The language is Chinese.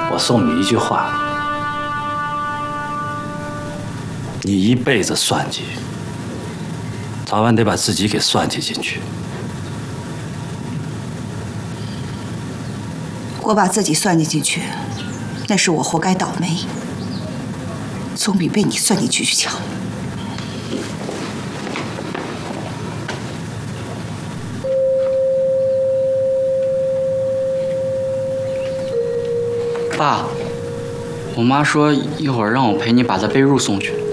我送你一句话：你一辈子算计，早晚得把自己给算计进去。 我把自己算计进去，那是我活该倒霉，总比被你算计进去强。 爸，我妈说一会儿让我陪你把她被褥送去。